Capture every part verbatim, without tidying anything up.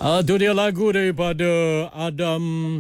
Uh, itu dia lagu daripada Adam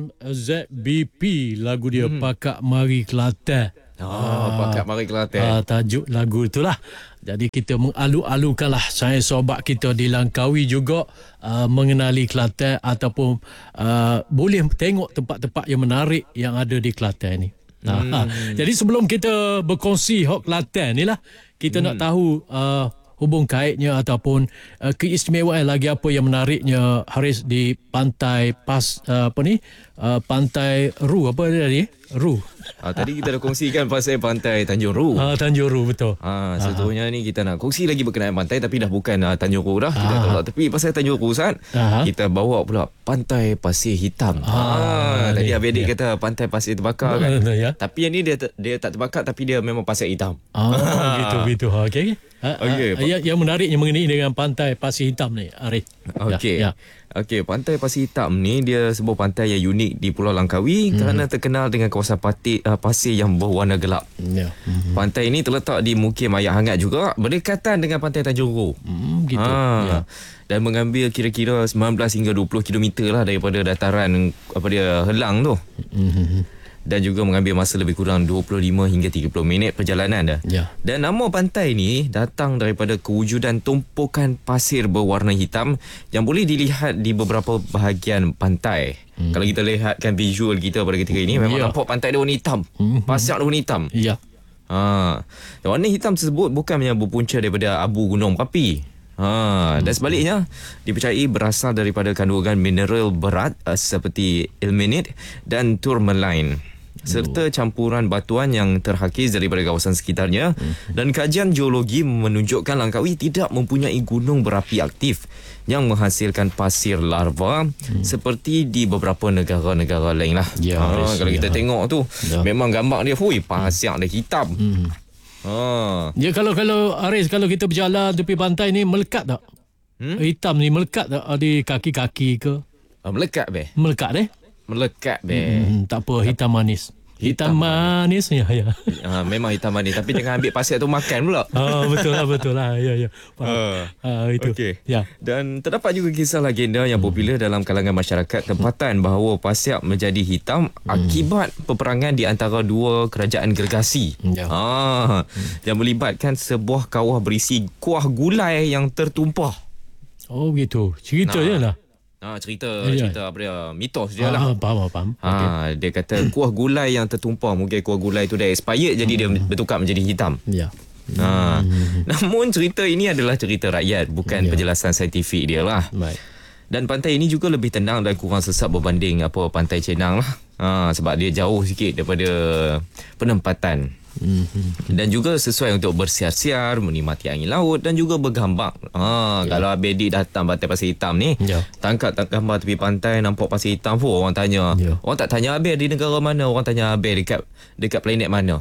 Z B P. Lagu dia hmm. Pakak Mari Kelantan. Oh, ah, Pakak Mari Kelantan. Ah, tajuk lagu itulah. Jadi kita mengalu-alukanlah saya sobat kita di Langkawi juga uh, mengenali Kelantan ataupun uh, boleh tengok tempat-tempat yang menarik yang ada di Kelantan ni. Hmm. Ha, jadi sebelum kita berkongsi hok Kelantan ni lah, kita hmm. nak tahu uh, hubung kaitnya ataupun uh, keistimewaan lagi apa yang menariknya Haris di pantai pas uh, apa ni uh, pantai Ru apa dia tadi Ru. Ah, tadi kita dah kongsikan pasal pantai Tanjung Ru. Ah, Tanjung Ru betul. Ah, seterusnya ni kita nak kongsi lagi berkenaan pantai tapi dah bukan uh, Tanjung Ru dah. Kita tolak tepi pasal Tanjung Ru Ustaz. Kita bawa pula pantai Pasir Hitam. Ah, ah tadi Abang Adik ya. kata pantai pasir terbakar kan. Ah, ya. Tapi yang ni dia dia tak terbakar tapi dia memang pasir hitam. Ah, gitu gitu. Okey. Okey. Yang, yang menariknya mengenai dengan pantai Pasir Hitam ni, Arif. Okey. Ya, ya. Okey, pantai Pasir Hitam ni dia sebuah pantai yang unik di Pulau Langkawi hmm. kerana terkenal dengan kawasan pati, uh, pasir yang berwarna gelap. Ya. Hmm. Pantai ini terletak di Mukim Air Hangat juga, berdekatan dengan pantai Tanjung Ru. Hmm, gitu. Ha. Ya. Dan mengambil kira-kira sembilan belas hingga dua puluh kilometer lah daripada dataran apa dia Helang tu. Hmm. Dan juga mengambil masa lebih kurang dua puluh lima hingga tiga puluh minit perjalanan dah. Ya. Dan nama pantai ni datang daripada kewujudan tumpukan pasir berwarna hitam yang boleh dilihat di beberapa bahagian pantai. Hmm. Kalau kita lihatkan visual kita pada ketika ini memang ya. nampak pantai dia warna hitam. Hmm. Pasir dia warna hitam. Ya. Ha. Dan warna hitam tersebut bukan yang berpunca daripada abu gunung berapi. Ha, dan sebaliknya dipercayai berasal daripada kandungan mineral berat uh, seperti ilmenite dan tourmaline serta campuran batuan yang terhakis daripada kawasan sekitarnya. Dan kajian geologi menunjukkan Langkawi tidak mempunyai gunung berapi aktif yang menghasilkan pasir larva hmm. seperti di beberapa negara-negara lain lah. Ya, ha, kalau ya. kita tengok tu ya. memang gambar dia hui pasir dia hitam. Hmm. Ha. Ya, kalau kalau Aris kalau kita berjalan tepi pantai ni melekat tak? Hmm? Hitam ni melekat tak di kaki-kaki ke? Oh, melekat be. Melekat deh. Melekat be. Hmm, tak apa, hitam manis. Hitam, hitam manis. manis ya ya. Ha, memang hitam manis tapi jangan ambil pasir tu makan pula. Oh, betul lah betul lah. Ya ya. Ha, uh, itu. Okay. Ya. Dan terdapat juga kisah legenda yang popular dalam kalangan masyarakat tempatan bahawa pasir menjadi hitam hmm. akibat peperangan di antara dua kerajaan gergasi. Ya. Ha, hmm. yang melibatkan sebuah kawah berisi kuah gulai yang tertumpah. Oh begitu. Cerita nah. je lah. Ha, cerita ya, cerita apa dia mitos dia lah. Ah, faham faham. Ha, okay. Dia kata kuah gulai yang tertumpah, mungkin kuah gulai tu dah expired jadi dia bertukar menjadi hitam. Ya. Ha. Hmm. Namun cerita ini adalah cerita rakyat, bukan ya. penjelasan saintifik dia lah. Baik. Dan pantai ini juga lebih tenang dan kurang sesat berbanding apa pantai Cenang lah. Ha, sebab dia jauh sikit daripada penempatan. Mm-hmm. Dan juga sesuai untuk bersiar-siar, menikmati angin laut dan juga bergambar. Ha, yeah. Kalau Abedi datang pantai Pasir Hitam ni, yeah. tangkap gambar tepi pantai nampak pasir hitam pun orang tanya. Yeah. Orang tak tanya Abel di negara mana, orang tanya Abel dekat dekat planet mana.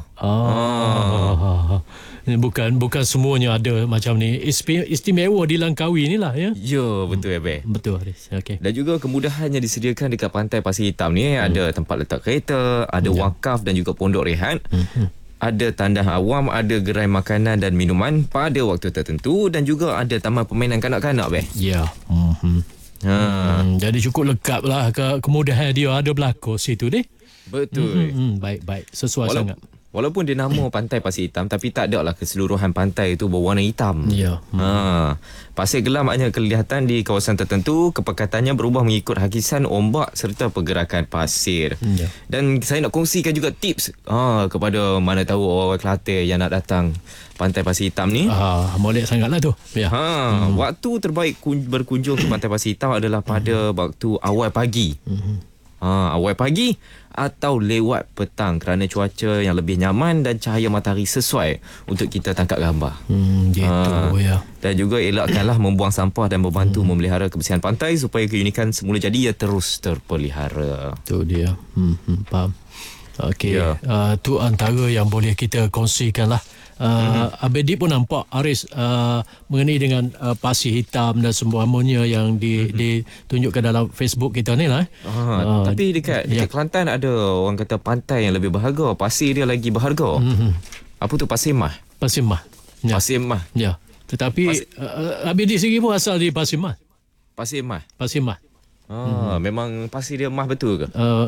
Ah. Ha. Bukan bukan semuanya ada macam ni. Istimewa di Langkawi ni lah ya. Ya, betul Abel. Betul Haris. Okey. Dan juga kemudahan yang disediakan dekat pantai Pasir Hitam ni hmm. ada tempat letak kereta, ada yeah. wakaf dan juga pondok rehat. Hmm. Ada tandas awam, ada gerai makanan dan minuman pada waktu tertentu dan juga ada taman permainan kanak-kanak beh. Ya. Mm-hmm. Ha. Hmm, jadi cukup lengkap lah ke kemudahan dia ada berlaku situ deh. Betul. Mm-hmm. Baik-baik, sesuai Walau, sangat. Walaupun dia nama pantai Pasir Hitam tapi tak ada lah keseluruhan pantai itu berwarna hitam. Ya. Ha. Pasir gelap maknanya kelihatan di kawasan tertentu, kepekatannya berubah mengikut hakisan ombak serta pergerakan pasir. Ya. Dan saya nak kongsikan juga tips ha, kepada mana tahu orang Kelantan yang nak datang pantai Pasir Hitam ni. Ah, molek sangatlah tu. Ya. Ha, hmm. Waktu terbaik kun- berkunjung ke pantai Pasir Hitam adalah pada hmm. waktu awal pagi. Hmm. Ha, awal pagi atau lewat petang kerana cuaca yang lebih nyaman dan cahaya matahari sesuai untuk kita tangkap gambar. Hmm, gitu ha. ya. Dan juga elakkanlah membuang sampah dan membantu hmm. memelihara kebersihan pantai supaya keunikan semula jadi ia terus terpelihara. Itu dia. Hmm, hmm, faham. Okey. Ya. Uh, tu antara yang boleh kita kongsikan lah. Uh, mm-hmm. Abedi pun nampak Aris uh, mengenai dengan uh, pasir hitam dan semuanya yang di, mm-hmm. ditunjukkan dalam Facebook kita ni lah. Ah, uh, tapi dekat, dekat ya. Kelantan ada orang kata pantai yang lebih berharga, pasir dia lagi berharga. Mm-hmm. Apa tu Pasir Mas? Pasir Mas. Ya. Pasir Mas. Ya. Tetapi Pasir... uh, Abedi sendiri pun asal di Pasir Mas. Pasir Mas. Pasir Mas. Ah, hmm. Memang pasir dia mah betul ke? Uh,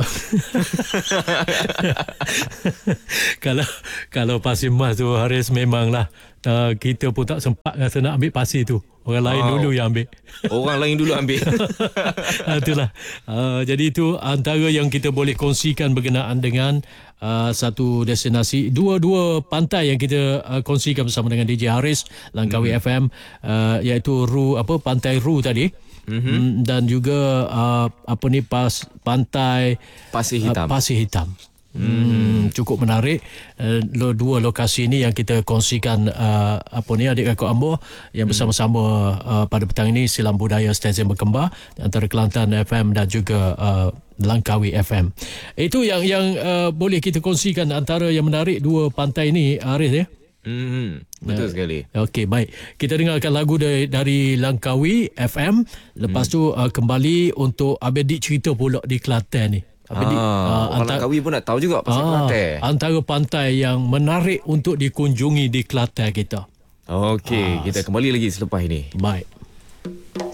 kalau kalau pasir emas tu Haris, memanglah uh, kita pun tak sempat rasa nak ambil pasir tu. Orang lain oh. dulu yang ambil. Orang lain dulu ambil. Itulah. Uh, jadi itu antara yang kita boleh kongsikan berkenaan dengan uh, satu destinasi, dua-dua pantai yang kita uh, kongsikan bersama dengan D J Haris Langkawi hmm. F M, uh, iaitu Ru apa Pantai Ru tadi. Mm-hmm. Dan juga uh, apa ni pas pantai Pasir Hitam. Uh, Pasir Hitam. Hmm, cukup menarik. Uh, dua lokasi ini yang kita kongsikan uh, apa ni adik kakak Ambo yang bersama-sama uh, pada petang ini, Silam Budaya Stesen Berkembar antara Kelantan F M dan juga uh, Langkawi F M. Itu yang yang uh, boleh kita kongsikan antara yang menarik dua pantai ini, Arif ya. Hmm, betul uh, sekali. Okey, baik. Kita dengarkan lagu dari, dari Langkawi F M. Lepas hmm. tu uh, kembali untuk Abedik cerita pula di Kelantan ni. Abedik, ah, uh, orang Langkawi pun nak tahu juga pasal uh, Kelantan. Antara pantai yang menarik untuk dikunjungi di Kelantan kita. Okey, uh, kita kembali lagi selepas ini. Baik.